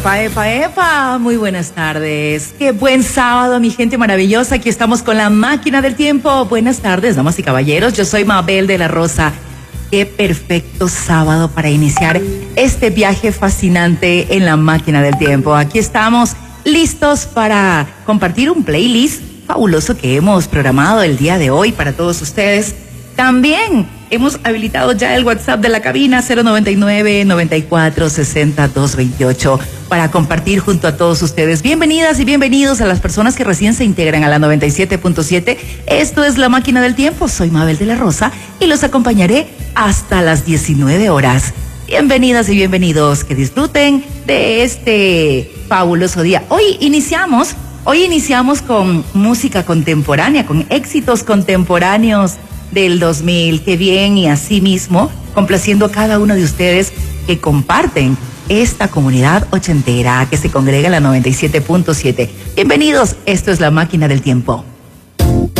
Epa, epa, epa, muy buenas tardes. Qué buen sábado, mi gente maravillosa. Aquí estamos con la máquina del tiempo. Buenas tardes, damas y caballeros. Yo soy Mabel de la Rosa. Qué perfecto sábado para iniciar este viaje fascinante en la máquina del tiempo. Aquí estamos listos para compartir un playlist fabuloso que hemos programado el día de hoy para todos ustedes. También hemos habilitado ya el WhatsApp de la cabina 099-9460-228 para compartir junto a todos ustedes. Bienvenidas y bienvenidos a las personas que recién se integran a la 97.7. Esto es La Máquina del Tiempo. Soy Mabel de la Rosa y los acompañaré hasta las 19 horas. Bienvenidas y bienvenidos. Que disfruten de este fabuloso día. Hoy iniciamos con música contemporánea, con éxitos contemporáneos del 2000, qué bien, y así mismo complaciendo a cada uno de ustedes que comparten esta comunidad ochentera que se congrega en la 97.7. Bienvenidos, esto es La Máquina del Tiempo.